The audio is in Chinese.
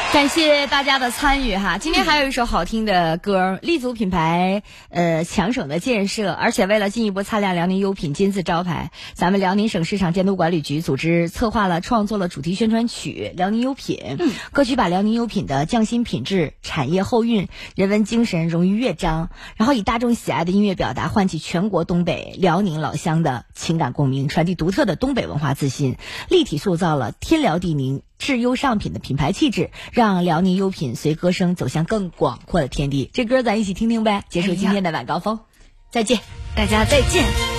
感谢大家的参与哈，今天还有一首好听的歌，立足品牌强省的建设，而且为了进一步擦亮辽宁优品金字招牌，咱们辽宁省市场监督管理局组织策划了创作了主题宣传曲《辽宁优品》。歌曲把辽宁优品的匠心品质、产业后韵、人文精神融于乐章，然后以大众喜爱的音乐表达，唤起全国东北、辽宁老乡的情感共鸣，传递独特的东北文化自信，立体塑造了天辽地宁质优上品的品牌气质，让辽宁优品随歌声走向更广阔的天地。这歌咱一起听听呗，结束今天的晚高峰，再见， 大家再见。